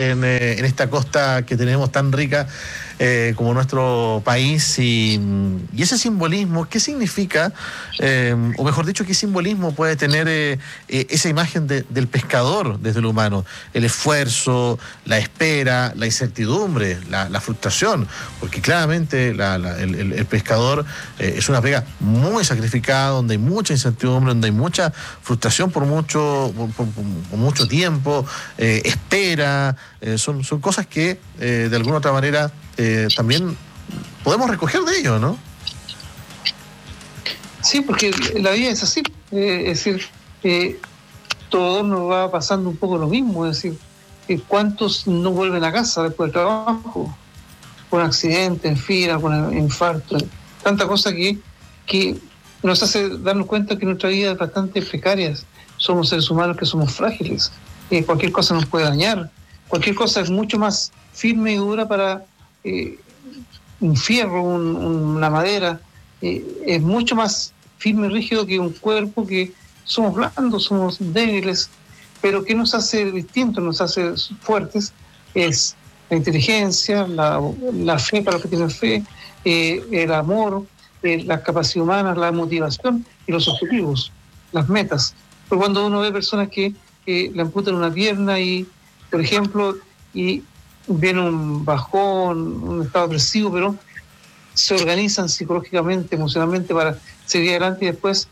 en esta costa que tenemos tan rica como nuestro país, y ese simbolismo, ¿qué significa? O mejor dicho, ¿qué simbolismo puede tener esa imagen del pescador desde lo humano? El esfuerzo, la espera, la incertidumbre, la frustración, porque claramente el pescador es una pega muy sacrificada, donde hay mucha incertidumbre, donde hay mucha frustración por mucho tiempo, espera, son cosas que de alguna u otra manera también podemos recoger de ello, ¿no? Sí, porque la vida es así, es decir, todo nos va pasando un poco lo mismo, es decir, ¿cuántos no vuelven a casa después del trabajo? Con accidente, en fila, con infarto, tanta cosa que nos hace darnos cuenta que nuestra vida es bastante precaria. Somos seres humanos que somos frágiles, cualquier cosa nos puede dañar, cualquier cosa es mucho más firme y dura para un fierro, una madera, es mucho más firme y rígido que un cuerpo, que somos blandos, somos débiles, pero que nos hace distintos, nos hace fuertes, es la inteligencia, la fe para los que tienen fe, el amor, la capacidad humana, la motivación y los objetivos, las metas. Pero cuando uno ve personas que le amputan una pierna y, por ejemplo, y viene un bajón, un estado depresivo, pero se organizan psicológicamente, emocionalmente para seguir adelante y después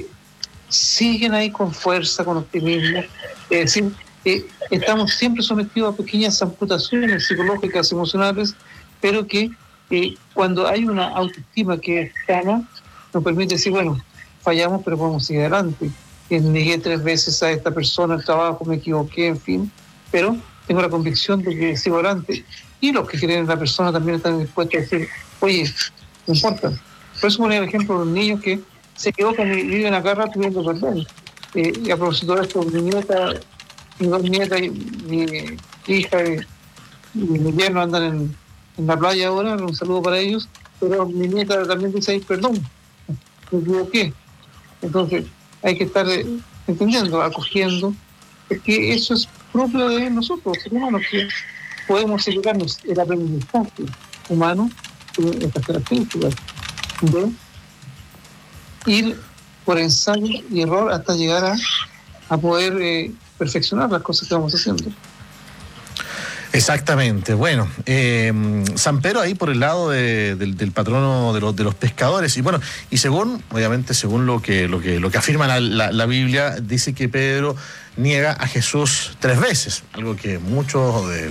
siguen ahí con fuerza, con optimismo. Es decir, estamos siempre sometidos a pequeñas amputaciones psicológicas, emocionales, pero que cuando hay una autoestima que es sana, nos permite decir, bueno, fallamos, pero podemos seguir adelante. Negué 3 veces a esta persona el trabajo, me equivoqué, en fin, pero tengo la convicción de que sigo adelante. Y los que creen en la persona también están dispuestos a decir, oye, no importa. Por eso ponía el ejemplo de los niños que se equivocan y viven acá rato viendo perder. Y a propósito de esto, mi nieta, mis 2 nietas, mi hija y mi yerno andan en la playa ahora, un saludo para ellos, pero mi nieta también dice ahí, perdón, me equivoqué. Entonces hay que estar entendiendo, acogiendo, porque eso es propio de nosotros, seres humanos, que podemos equivocarnos. El aprendizaje humano tiene estas características de ir por ensayo y error hasta llegar a poder perfeccionar las cosas que vamos haciendo. Exactamente. Bueno, San Pedro ahí por el lado del patrono de los pescadores, y bueno, y obviamente según lo que afirma la Biblia, dice que Pedro niega a Jesús 3 veces, algo que muchos de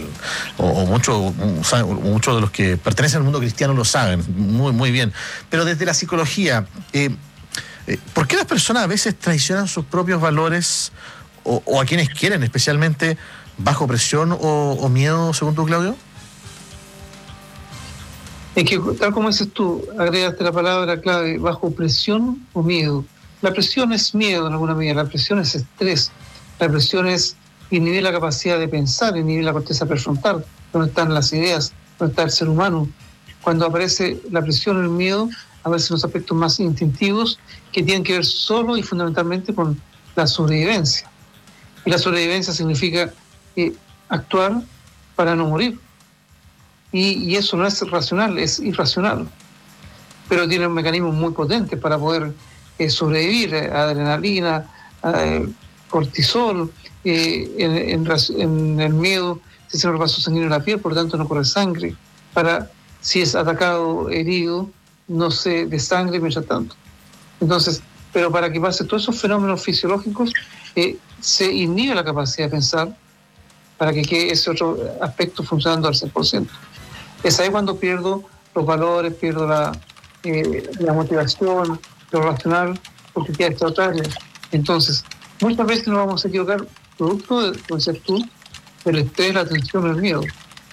los que pertenecen al mundo cristiano lo saben muy, muy bien. Pero desde la psicología, ¿por qué las personas a veces traicionan sus propios valores o a quienes quieren, especialmente bajo presión o miedo, según tú, Claudio? Es que, tal como dices tú, agregaste la palabra clave, bajo presión o miedo. La presión es miedo en alguna medida, la presión es estrés, la presión es inhibir la capacidad de pensar, inhibir la corteza prefrontal, donde están las ideas, donde está el ser humano. Cuando aparece la presión o el miedo, aparecen los aspectos más instintivos que tienen que ver solo y fundamentalmente con la sobrevivencia. Y la sobrevivencia significa actuar para no morir. Y eso no es racional, es irracional. Pero tiene mecanismos muy potentes para poder sobrevivir: adrenalina, cortisol, en el miedo se cierra el vaso sanguíneo en la piel, por lo tanto no corre sangre. Si es atacado, herido, no se desangre mientras tanto. Entonces, pero para que pase todos esos fenómenos fisiológicos, se inhibe la capacidad de pensar para que quede ese otro aspecto funcionando al 100%. Es ahí cuando pierdo los valores, pierdo la motivación, lo racional, porque queda extraordinario. Entonces, muchas veces nos vamos a equivocar producto de, como decías tú, del estrés, la tensión, el miedo.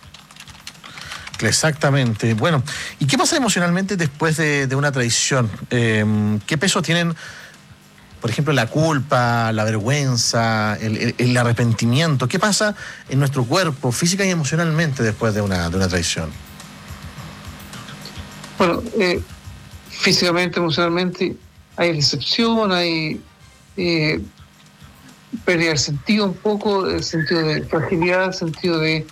Exactamente. Bueno, ¿y qué pasa emocionalmente después de una traición? ¿Qué peso tienen, por ejemplo, la culpa, la vergüenza, el arrepentimiento? ¿Qué pasa en nuestro cuerpo, física y emocionalmente, después de una traición? Bueno, físicamente, emocionalmente, hay decepción, hay pérdida del sentido un poco, el sentido de fragilidad, el sentido de